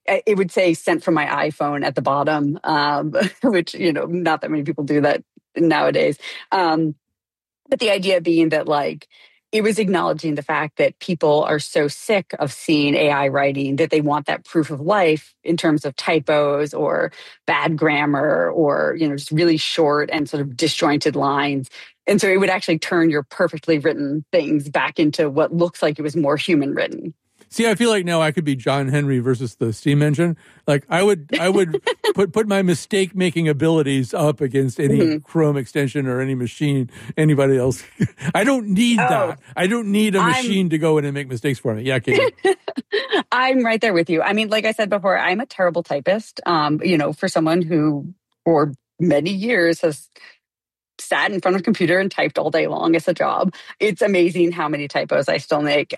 it would say sent from my iPhone at the bottom, which, not that many people do that nowadays. But the idea being that like, it was acknowledging the fact that people are so sick of seeing AI writing that they want that proof of life in terms of typos or bad grammar or, just really short and sort of disjointed lines. And so it would actually turn your perfectly written things back into what looks like it was more human written. See, I feel like now I could be John Henry versus the steam engine. Like I would put my mistake making abilities up against any Chrome extension or any machine anybody else. I don't need that. I don't need a machine to go in and make mistakes for me. Yeah, Katie. I'm right there with you. I mean, like I said before, I'm a terrible typist. For someone who for many years has sat in front of a computer and typed all day long as a job. It's amazing how many typos I still make.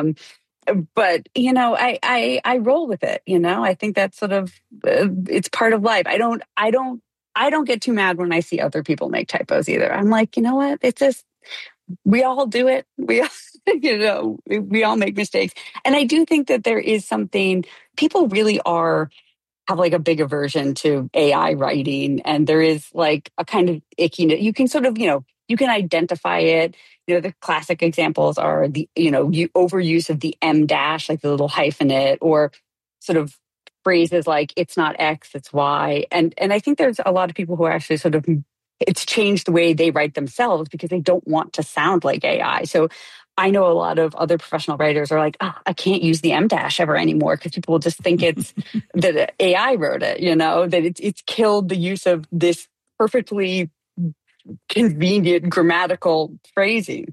But, I roll with it. I think that's sort of, it's part of life. I don't get too mad when I see other people make typos either. I'm like, you know what? It's just, we all do it. We all, we all make mistakes. And I do think that there is something, people really have like a big aversion to AI writing. And there is like a kind of ickiness. You can sort of, you can identify it. The classic examples are the, overuse of the M dash, like the little hyphenate, or sort of phrases like it's not X, it's Y. And I think there's a lot of people who are actually sort of, it's changed the way they write themselves because they don't want to sound like AI. So I know a lot of other professional writers are like, I can't use the M dash ever anymore because people will just think it's that AI wrote it, that it's killed the use of this perfectly convenient grammatical phrasing.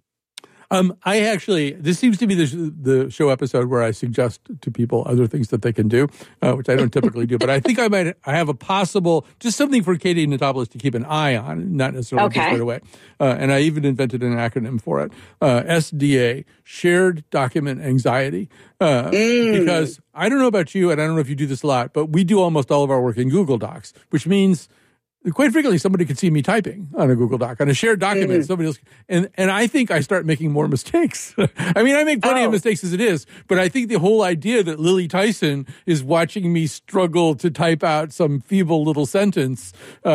This seems to be the show episode where I suggest to people other things that they can do, which I don't typically do. But I think I have a possible, just something for Katie Notopoulos to keep an eye on, not necessarily just right away. And I even invented an acronym for it, SDA, Shared Document Anxiety. Because I don't know about you, and I don't know if you do this a lot, but we do almost all of our work in Google Docs, which means quite frequently, somebody could see me typing on a Google Doc, on a shared document. Somebody else, and I think I start making more mistakes. I mean, I make plenty of mistakes as it is, but I think the whole idea that Lily Tyson is watching me struggle to type out some feeble little sentence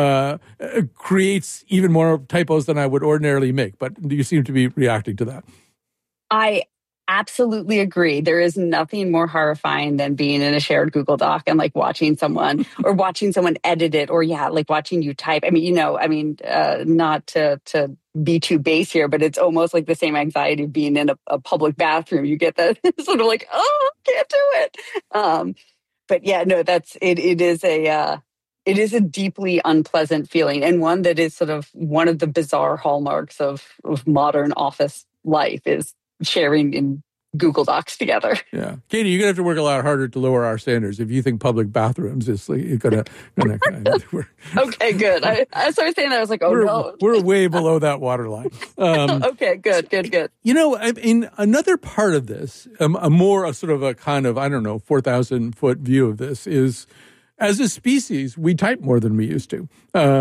creates even more typos than I would ordinarily make. But you seem to be reacting to that. I absolutely agree. There is nothing more horrifying than being in a shared Google Doc and like watching someone or watching someone edit it or like watching you type. I mean, not to be too base here, but it's almost like the same anxiety of being in a public bathroom. You get that sort of like, can't do it. But yeah, no, it is a deeply unpleasant feeling and one that is sort of one of the bizarre hallmarks of modern office life is sharing in Google Docs together. Yeah. Katie, you're going to have to work a lot harder to lower our standards if you think public bathrooms is like, going to... Okay, good. I started saying that, I was like, no. We're way below that waterline. Okay, good. In another part of this, a sort of a kind of, 4,000-foot view of this is, as a species, we type more than we used to.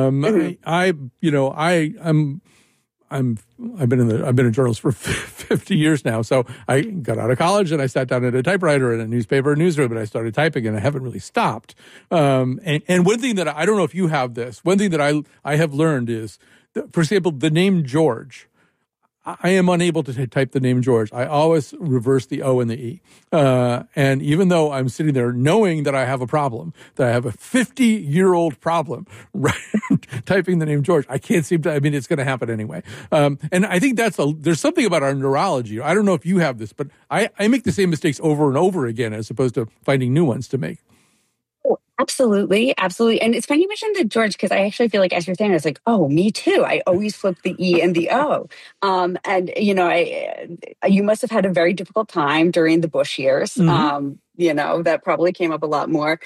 I've been a journalist for 50 years now. So I got out of college and I sat down at a typewriter in a newsroom and I started typing and I haven't really stopped. And one thing that I don't know if you have this, one thing that I have learned is, for example, the name George. I am unable to type the name George. I always reverse the O and the E. And even though I'm sitting there knowing that I have a problem, that I have a 50-year-old problem, right, typing the name George, I can't seem to, it's going to happen anyway. And I think there's something about our neurology. I don't know if you have this, but I make the same mistakes over and over again as opposed to finding new ones to make. Absolutely. And it's funny you mentioned the George because I actually feel like as you're saying, I was like, me too. I always flip the E and the O. And you must have had a very difficult time during the Bush years. That probably came up a lot more.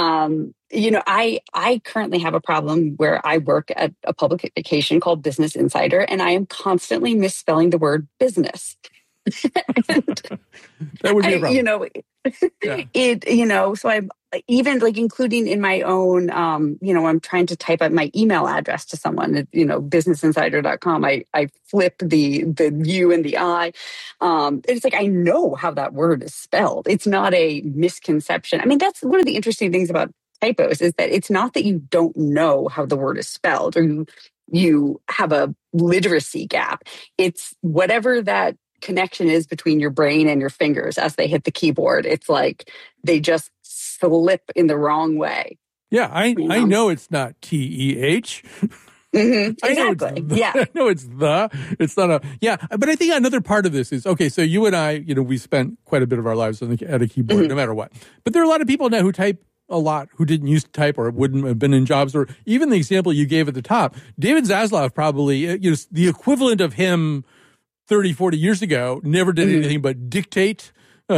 I currently have a problem where I work at a publication called Business Insider, and I am constantly misspelling the word business. That would be a problem. So even like including in my own, I'm trying to type out my email address to someone, businessinsider.com. I flip the U and the I. It's like, I know how that word is spelled. It's not a misconception. I mean, that's one of the interesting things about typos is that it's not that you don't know how the word is spelled or you have a literacy gap. It's whatever that connection is between your brain and your fingers as they hit the keyboard. It's like they just slip in the wrong way. Yeah, I know it's not TEH. Mm-hmm. Exactly. I know it's not a, yeah. But I think another part of this is, okay, so you and I, we spent quite a bit of our lives at a keyboard, mm-hmm. no matter what. But there are a lot of people now who type a lot who didn't used to type or wouldn't have been in jobs, or even the example you gave at the top, David Zaslav probably, the equivalent of him 30, 40 years ago, never did mm-hmm. anything but dictate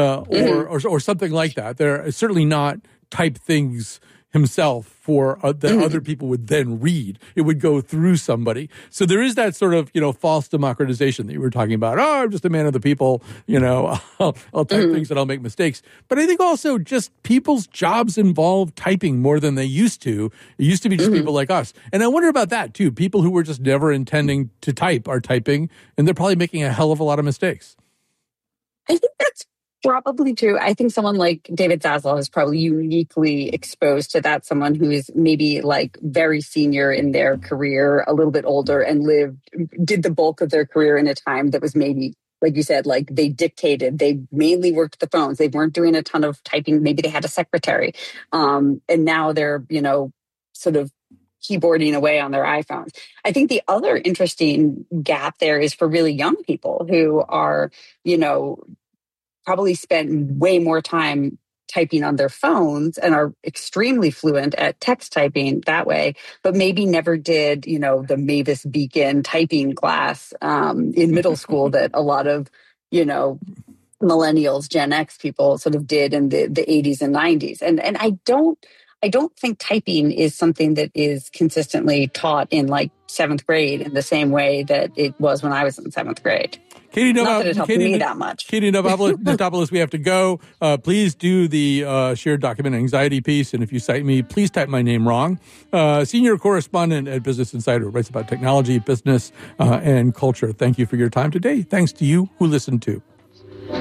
or something like that. They're certainly not type things himself for that mm-hmm. other people would then read. It would go through somebody. So there is that sort of, false democratization that you were talking about. Oh, I'm just a man of the people. I'll type mm-hmm. things and I'll make mistakes. But I think also just people's jobs involve typing more than they used to. It used to be just mm-hmm. people like us. And I wonder about that too. People who were just never intending to type are typing, and they're probably making a hell of a lot of mistakes. I think that's probably true. I think someone like David Zaslav is probably uniquely exposed to that. Someone who is maybe like very senior in their career, a little bit older, and did the bulk of their career in a time that was maybe, like you said, like they dictated. They mainly worked the phones. They weren't doing a ton of typing. Maybe they had a secretary. And now they're, sort of keyboarding away on their iPhones. I think the other interesting gap there is for really young people who are, probably spent way more time typing on their phones and are extremely fluent at text typing that way, but maybe never did, the Mavis Beacon typing class in middle school that a lot of, millennials, Gen X people sort of did in the 80s and 90s. And I don't think typing is something that is consistently taught in like 7th grade in the same way that it was when I was in 7th grade. Katie Not that it helped me that much. Katie Notopoulos, we have to go. Please do the shared document anxiety piece. And if you cite me, please type my name wrong. Senior correspondent at Business Insider, writes about technology, business, and culture. Thank you for your time today. Thanks to you who listened to.